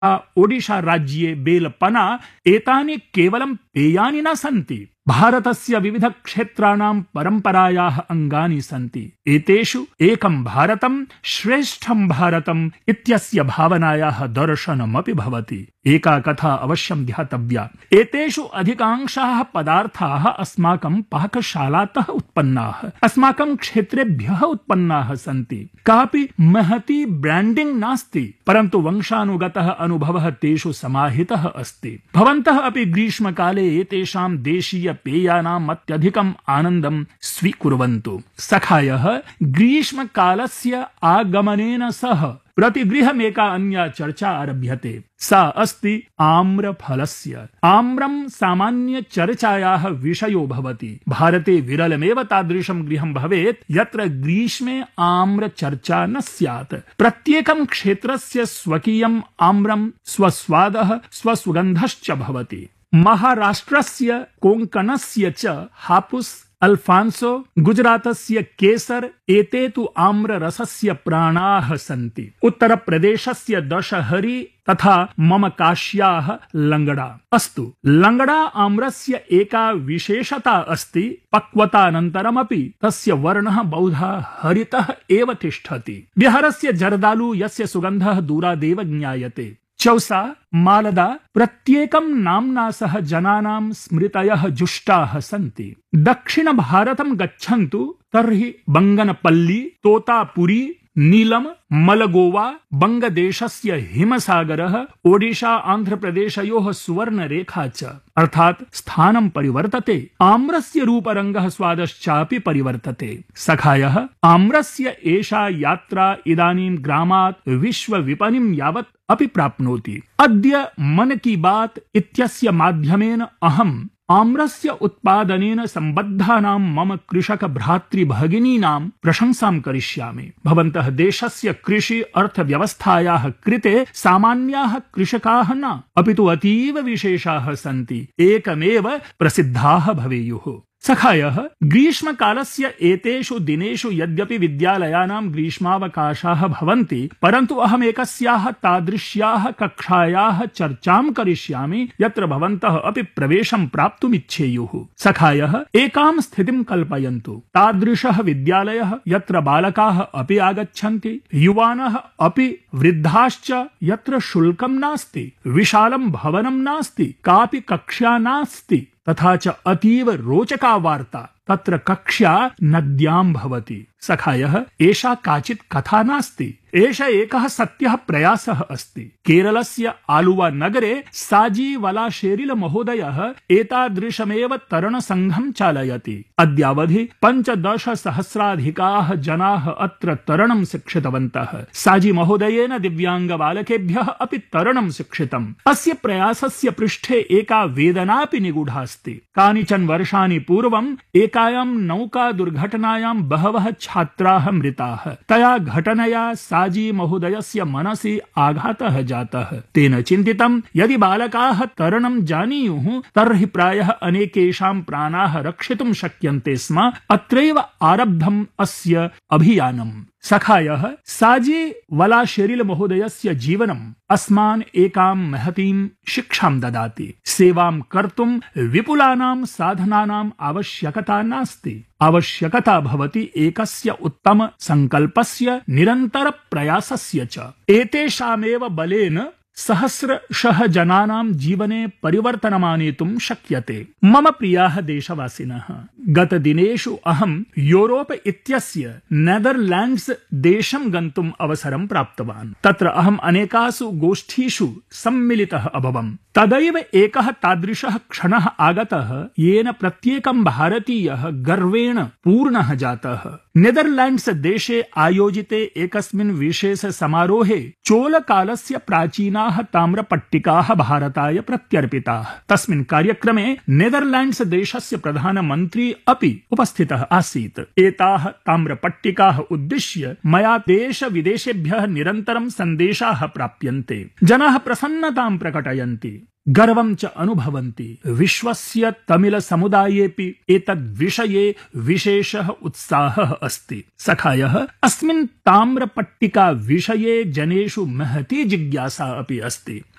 ओडिशा राज्ये बेलपना एतानि केवलं पेयानि न सन्ति, भारतस्य विविध क्षेत्राणां परम्परायाः अंगानि सन्ति। एतेषु एकं भारतं श्रेष्ठं भारतम् इत्यस्य भावनायाः दर्शनमपि भवति। एका कथा अवश्यं ध्यातव्या। एतेषु अधिकांशाः पदार्थाः अस्माकं पाकशालातः उत्पन्नाः, अस्माकं क्षेत्रेभ्यः उत्पन्नाः सन्ति। कापि महती ब्रांडिंग नास्ति, परन्तु वंशानुगतः अनुभवः तेषु समाहितः अस्ति। भवन्तः अपि ग्रीष्मकाले एतेषां देशीय पेयानाम् अत्यधिकम् आनन्दं स्वीकुर्वन्तु। सखायः, ग्रीष्मकालस्य आगमनेन सह प्रतिगृहमेका अन्या चर्चा आरभ्यते। सा अस्ति आम्रफलस्य। आम्रं सामान्य चर्चायाः विषयो भवति। भारते विरलमेव तादृशं गृहं भवेत् यत्र ग्रीष्मे आम्रचर्चा न स्यात्। प्रत्येकं क्षेत्रस्य स्वकीयम् आम्रं स्वस्वादः स्वसुगन्धश्च भवति। महाराष्ट्रस्य कोङ्कणस्य च हापुस्, अल्फांसो, गुजरातस्य केसर एते तु आम्ररसस्य प्राणाः सन्ति। उत्तरप्रदेशस्य दशहरी तथा मम काश्याः लंगड़ा। अस्तु, लंगड़ा आम्रस्य एका विशेषता अस्ति, पक्वतानन्तरमपि तस्य वर्णः बहुधा हरितः एव तिष्ठति। बिहारस्य जर्दालु यस्य सुगन्धः दूरादेव ज्ञायते। चौसा, मालदा, प्रत्येकं नाम्ना सह जनानां स्मृतयः जुष्टाः सन्ति। दक्षिण भारतं गच्छन्तु तर्हि बंगनपल्ली, तोतापुरी, नीलम, मलगोवा, बंगदेशस्य हिमसागरः, ओडिशा आन्ध्रप्रदेशयोः सुवर्णरेखा च, अर्थात् स्थानं परिवर्तते। आम्रस्य रूपरङ्गः स्वादश्चापि परिवर्तते। सखायः, आम्रस्य एषा यात्रा इदानीं ग्रामात् विश्वविपणिं यावत् अपि प्राप्नोति। अद्य मन की बात इत्यस्य माध्यमेन अहम् आम्रस्य उत्पादनेन सम्बद्धानां मम कृषक भ्रातृभगिनीनां प्रशंसां करिष्यामि। भवन्तः देशस्य कृषि अर्थव्यवस्थायाः कृते सामान्याः कृषकाः न, अपि तु अतीव विशेषाः सन्ति, एकमेव प्रसिद्धाः भवेयुः। सखायः, ग्रीष्मकालस्य एतेषु दिनेषु यद्यपि विद्यालयानां ग्रीष्मावकाशाः भवन्ति, परन्तु अहम् एकस्याः तादृश्याः कक्षायाः चर्चां करिष्यामि यत्र भवन्तः अपि प्रवेशं प्राप्तुमिच्छेयुः। सखायः, एकां स्थितिं कल्पयन्तु। तादृशः विद्यालयः यत्र बालकाः अपि आगच्छन्ति, युवानः अपि वृद्धाश्च, यत्र शुल्कं नास्ति, विशालं भवनं नास्ति, कापि कक्षा नास्ति, तथा च अतीव रोचका वार्ता। तत्र कक्षा नद्यां भवति। सखायः, एषा काचित् कथा नास्ति, एष एकः सत्यः प्रयासः अस्ति। केरलस्य आलुवा नगरे साजी वलाशेरिल महोदयः एतादृशमेव तरणसङ्घं चालयति। अद्यावधि 15,000 जनाः अत्र तरणं शिक्षितवन्तः। साजी महोदयेन दिव्याङ्गबालकेभ्यः अपि तरणं शिक्षितम्। अस्य प्रयासस्य पृष्ठे एका वेदनापि निगूढास्ति। कानिचन वर्षाणि पूर्वम् एकायां नौका दुर्घटनायां बहवः छात्राः मृताः। तया घटनया साजी महोदयस्य मनसि आघातः जातः। तेन चिन्तितं, यदि बालकाः तरणं जानीयुः तर्हि प्रायः अनेकेषां प्राणाः रक्षितुं शक्यन्ते स्म। अत्रैव आरब्धम् अस्य अभियानम्। सखायः, साजी वलाशेरिल महोदयस्य जीवनम् अस्मान् एकां महतीं शिक्षां ददाति। सेवां कर्तुं विपुलानां साधनानां आवश्यकता नास्ति। आवश्यकता भवति एकस्य उत्तम संकल्पस्य, निरन्तर प्रयासस्य च। एतेषामेव बलेन सहस्रशः जनानां जीवने परिवर्तनमानेतुं शक्यते। मम प्रियाः देशवासिनः, गतदिनेषु अहं यूरोप इत्यस्य नेदरलैंड्स देशं गन्तुम् अवसरं प्राप्तवान्। तत्र अहम् अनेकासु गोष्ठीषु सम्मिलितः अभवम्। तदैव एकः तादृशः क्षणः आगतः येन प्रत्येकं भारतीयः गर्वेण पूर्णः जातः। नेदरलैंड्स देशे आयोजिते एकस्मिन् विशेष समारोहे चोलकालस्य प्राचीनाः ताम्रपट्टिकाः भारताय प्रत्यर्पिताः। तस्मिन् कार्यक्रमे नेदरलैंड्स देशस्य प्रधानमन्त्री अपि उपस्थितः आसीत्। एताः ताम्रपट्टिकाः उद्दिश्य मया देश विदेशेभ्यः निरन्तरं सन्देशाः प्राप्यन्ते। जनाः प्रसन्नतां प्रकटयन्ति। गर्वं च अनुभवन्ति। विश्वस्य तमिलसमुदायेऽपि एतद्विषये विशेषः उत्साहः अस्ति। सखायः, अस्मिन् ताम्रपट्टिका विषये जनेषु महती जिज्ञासा अपि अस्ति।